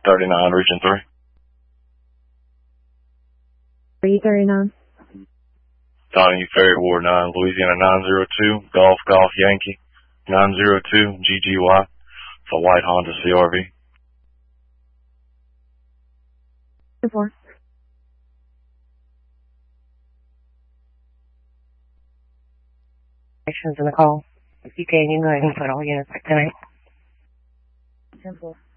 39, Region 3. 339. Donahue Ferry, Ward 9, Louisiana 902, Golf Yankee, 902 GGY. It's a white Honda CRV. 4. Actions in the call. If you can, you can go ahead and put all units back tonight. 10-4.